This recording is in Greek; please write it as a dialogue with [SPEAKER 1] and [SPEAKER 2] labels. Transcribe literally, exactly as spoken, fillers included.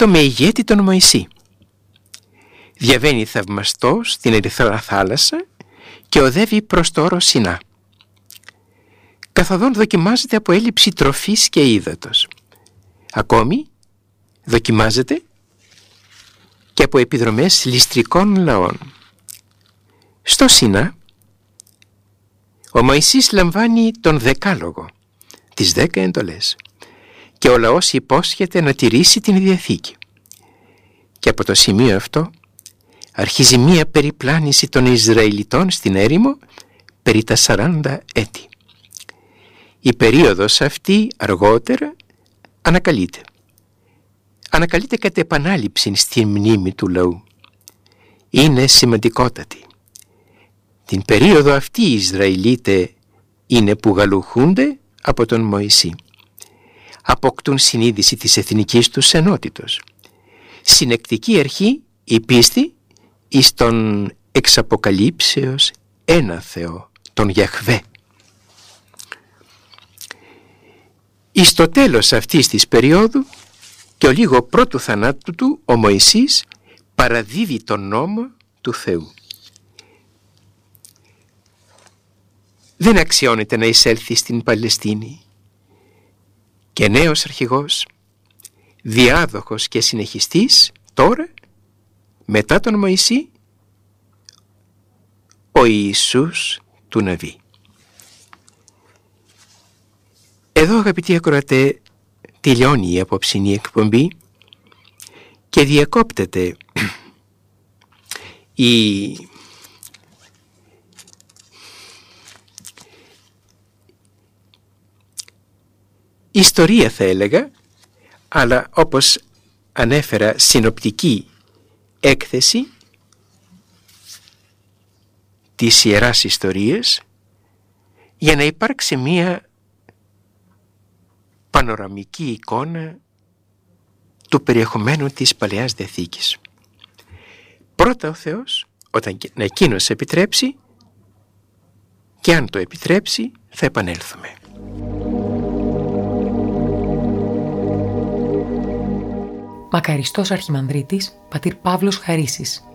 [SPEAKER 1] Αίγυπτο με ηγέτη τον Μωυσή. Διαβαίνει θαυμαστό στην Ερυθρά θάλασσα και οδεύει προς το όρο Σινά. Καθοδόν δοκιμάζεται από έλλειψη τροφής και ύδατος. Ακόμη δοκιμάζεται και από επιδρομές ληστρικών λαών. Στο Σινά ο Μωυσής λαμβάνει τον Δεκάλογο, τις δέκα εντολές, και ο λαός υπόσχεται να τηρήσει την Διαθήκη. Και από το σημείο αυτό αρχίζει μία περιπλάνηση των Ισραηλιτών στην έρημο περί τα σαράντα έτη. Η περίοδος αυτή αργότερα ανακαλείται. Ανακαλείται κατ' επανάληψη στη μνήμη του λαού. Είναι σημαντικότατη. Την περίοδο αυτή οι Ισραηλίτες είναι που γαλουχούνται από τον Μωυσή. Αποκτούν συνείδηση της εθνικής τους ενότητος. Συνεκτική αρχή η πίστη εις τον εξαποκαλύψεως ένα Θεό, τον Γιαχβέ. Εις το τέλος αυτής της περίοδου και ο λίγο πρώτου θανάτου του, ο Μωυσής παραδίδει τον νόμο του Θεού. Δεν αξιώνεται να εισέλθει στην Παλαιστίνη και νέος αρχηγός, διάδοχος και συνεχιστής τώρα, μετά τον Μωυσή, ο Ιησούς του Ναβί. Εδώ, αγαπητοί ακροατέ, τελειώνει η απόψινή εκπομπή και διακόπτεται η ιστορία, θα έλεγα, αλλά όπως ανέφερα, συνοπτική έκθεση της Ιεράς Ιστορίας, για να υπάρξει μία πανοραμική εικόνα του περιεχομένου της Παλαιάς Διαθήκης. Πρώτα ο Θεός, όταν εκείνος επιτρέψει, και αν το επιτρέψει θα επανέλθουμε.
[SPEAKER 2] Μακαριστός Αρχιμανδρίτης, πατήρ Παύλος Χαρίσης.